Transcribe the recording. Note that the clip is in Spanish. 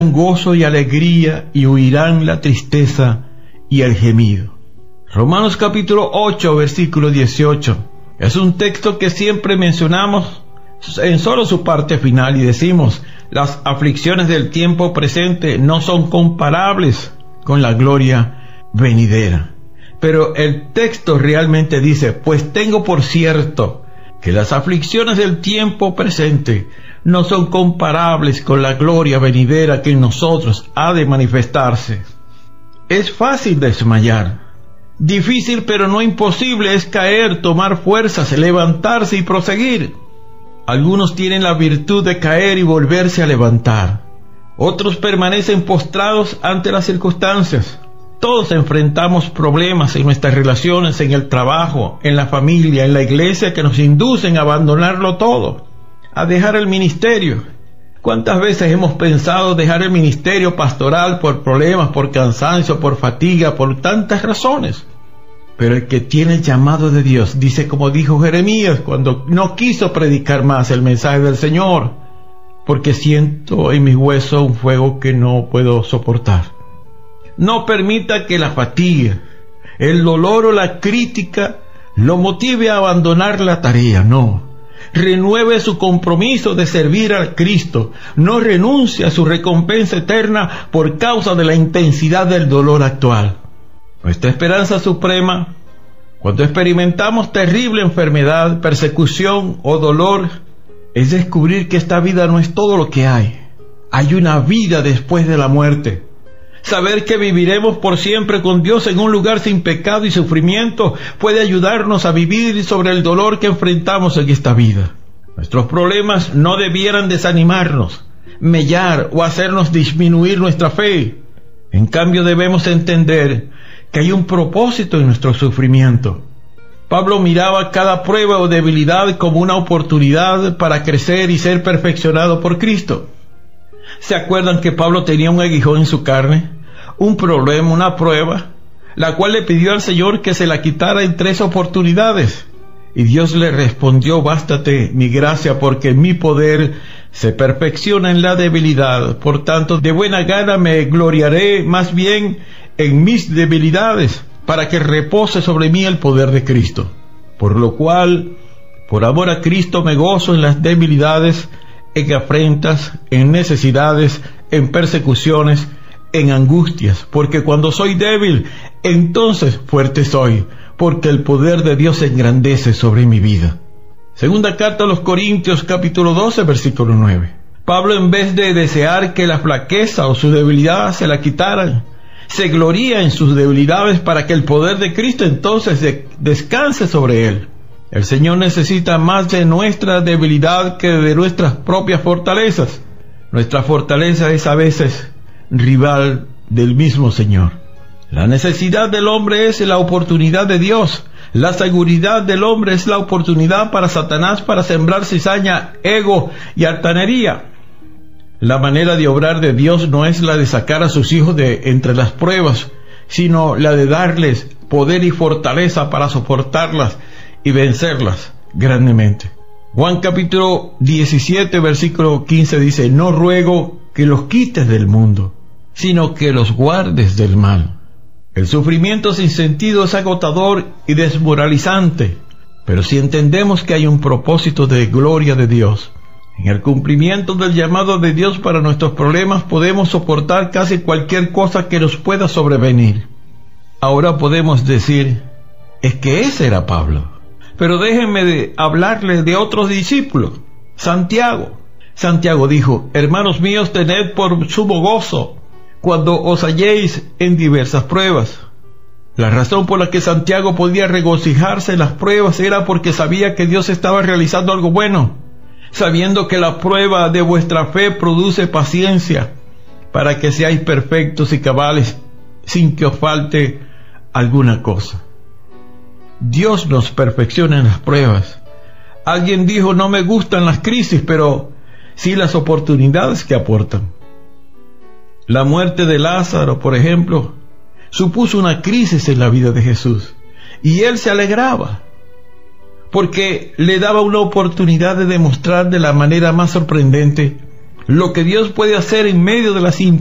gozo y alegría y huirán la tristeza y el gemido. Romanos capítulo 8, versículo 18. Es un texto que siempre mencionamos en solo su parte final y decimos: las aflicciones del tiempo presente no son comparables con la gloria venidera. Pero el texto realmente dice: pues tengo por cierto que las aflicciones del tiempo presente no son comparables con la gloria venidera que en nosotros ha de manifestarse. Es fácil desmayar. Difícil pero no imposible es caer, tomar fuerzas, levantarse y proseguir. Algunos tienen la virtud de caer y volverse a levantar. Otros permanecen postrados ante las circunstancias. Todos enfrentamos problemas en nuestras relaciones, en el trabajo, en la familia, en la iglesia, que nos inducen a abandonarlo todo, a dejar el ministerio. ¿Cuántas veces hemos pensado dejar el ministerio pastoral por problemas, por cansancio, por fatiga, por tantas razones? Pero el que tiene el llamado de Dios, dice como dijo Jeremías cuando no quiso predicar más el mensaje del Señor: porque siento en mis huesos un fuego que no puedo soportar. No permita que la fatiga, el dolor o la crítica lo motive a abandonar la tarea, no. Renueve su compromiso de servir a Cristo. No renuncie a su recompensa eterna por causa de la intensidad del dolor actual. Nuestra esperanza suprema, cuando experimentamos terrible enfermedad, persecución o dolor, es descubrir que esta vida no es todo lo que hay. Hay una vida después de la muerte. Saber que viviremos por siempre con Dios en un lugar sin pecado y sufrimiento puede ayudarnos a vivir sobre el dolor que enfrentamos en esta vida. Nuestros problemas no debieran desanimarnos, mellar o hacernos disminuir nuestra fe. En cambio, debemos entender que hay un propósito en nuestro sufrimiento. Pablo miraba cada prueba o debilidad como una oportunidad para crecer y ser perfeccionado por Cristo. ¿Se acuerdan que Pablo tenía un aguijón en su carne? Un problema, una prueba, la cual le pidió al Señor que se la quitara en 3 oportunidades. Y Dios le respondió: bástate mi gracia, porque mi poder se perfecciona en la debilidad. Por tanto, de buena gana me gloriaré más bien en mis debilidades, para que repose sobre mí el poder de Cristo. Por lo cual, por amor a Cristo, me gozo en las debilidades, en afrentas, en necesidades, en persecuciones, en angustias, porque cuando soy débil, entonces fuerte soy, porque el poder de Dios se engrandece sobre mi vida. Segunda carta a los Corintios, capítulo 12, versículo 9. Pablo, en vez de desear que la flaqueza o su debilidad se la quitaran, se gloría en sus debilidades para que el poder de Cristo entonces descanse sobre él. El Señor necesita más de nuestra debilidad que de nuestras propias fortalezas. Nuestra fortaleza es a veces rival del mismo Señor. La necesidad del hombre es la oportunidad de Dios. La seguridad del hombre es la oportunidad para Satanás para sembrar cizaña, ego y altanería. La manera de obrar de Dios no es la de sacar a sus hijos de entre las pruebas, sino la de darles poder y fortaleza para soportarlas y vencerlas grandemente. Juan capítulo 17, versículo 15 dice: no ruego que los quites del mundo, sino que los guardes del mal. El sufrimiento sin sentido es agotador y desmoralizante, pero si entendemos que hay un propósito de gloria de Dios, en el cumplimiento del llamado de Dios para nuestros problemas, podemos soportar casi cualquier cosa que nos pueda sobrevenir. Ahora podemos decir: es que ese era Pablo. Pero déjenme hablarles de otros discípulos. Santiago dijo: hermanos míos, tened por sumo gozo cuando os halléis en diversas pruebas. La razón por la que Santiago podía regocijarse en las pruebas era porque sabía que Dios estaba realizando algo bueno, sabiendo que la prueba de vuestra fe produce paciencia, para que seáis perfectos y cabales, sin que os falte alguna cosa. Dios nos perfecciona en las pruebas. Alguien dijo: no me gustan las crisis, pero sí las oportunidades que aportan. La muerte de Lázaro, por ejemplo, supuso una crisis en la vida de Jesús, y él se alegraba, porque le daba una oportunidad de demostrar de la manera más sorprendente lo que Dios puede hacer en medio de las